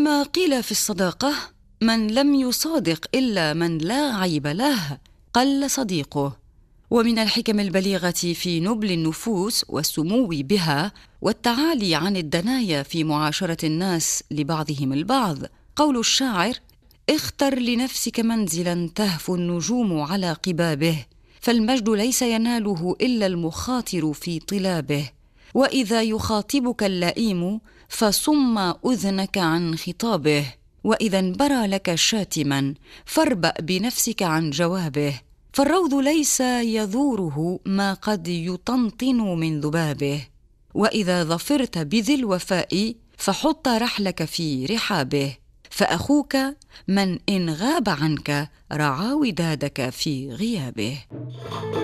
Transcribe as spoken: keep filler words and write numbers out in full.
كما قيل في الصداقة: من لم يصادق إلا من لا عيب له قل صديقه. ومن الحكم البليغة في نبل النفوس والسمو بها والتعالي عن الدنايا في معاشرة الناس لبعضهم البعض قول الشاعر: اختر لنفسك منزلا تهفو النجوم على قبابه، فالمجد ليس يناله إلا المخاطر في طلابه. وإذا يخاطبك اللئيم فصم أذنك عن خطابه، وإذا انبرى لك شاتما فاربأ بنفسك عن جوابه. فالروض ليس يذوره ما قد يطنطن من ذبابه، وإذا ظفرت بذي الوفاء فحط رحلك في رحابه. فأخوك من إن غاب عنك رعى ودادك في غيابه.